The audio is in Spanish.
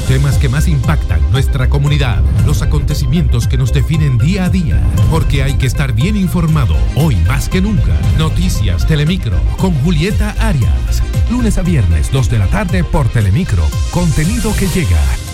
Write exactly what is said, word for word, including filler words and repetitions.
temas que más impactan nuestra comunidad, los acontecimientos que nos definen día a día, porque hay que estar bien informado, hoy más que nunca. Noticias Telemicro con Julieta Arias, lunes a viernes, dos de la tarde por Telemicro, contenido que llega.